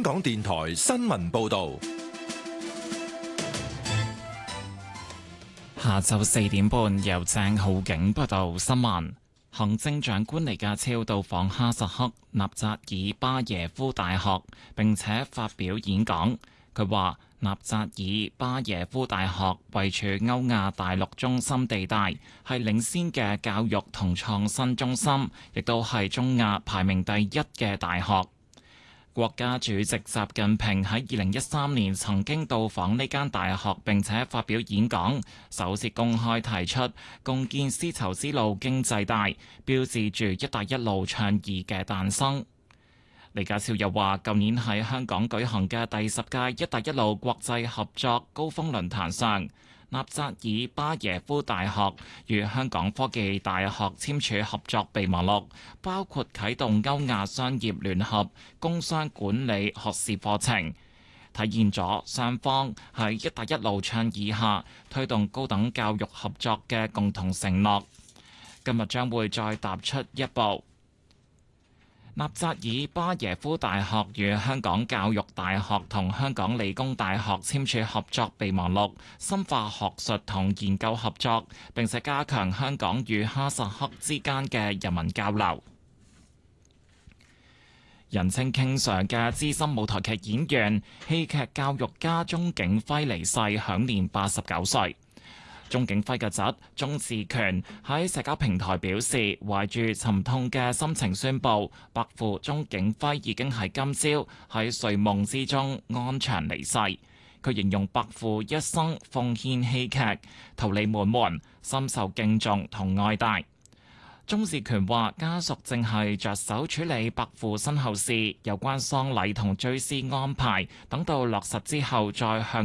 港電台新聞報道。 下晝4點半，由鄭浩景報道新聞。行政長官李家超到訪哈薩克納扎爾巴耶夫大學，並且發表演講。佢話：納扎爾巴耶夫大學位處歐亞大陸中心地帶，係領先嘅教育同創新中心，亦都係中亞排名第一嘅大學。國家主席習近平喺2013年曾經到訪呢間大學，並且發表演講，首次公開提出共建絲綢之路經濟帶，標誌住「一帶一路」倡議嘅誕生。李家超又話，舊年喺香港舉行嘅第10屆「一帶一路」國際合作高峰論壇上，納扎爾巴耶夫大學與香港科技大學簽署合作備忘錄，包括啟動歐亞商業聯合工商管理學士課程，體現咗雙方喺「一帶一路」倡議下推動高等教育合作嘅共同承諾。今日將會再踏出一步。納扎爾巴耶夫大學與香港教育大學同香港理工大學簽署合作備忘錄，深化學術同研究合作，並且加強香港與哈薩克之間嘅人民交流。人稱 King Sir 嘅資深舞台劇演員、戲劇教育家鐘景輝離世，享年89歲。鐘景輝嘅侄鐘志權喺社交平台表示，懷住沉痛嘅心情宣布，伯父鐘景輝已經喺今朝喺睡夢之中安詳離世。佢形容伯父一生奉獻戲劇，桃李滿門，深受敬重同愛戴。鐘志權話，家屬正係着手處理伯父身後事，有關喪禮同追思安排，等到落實之後再向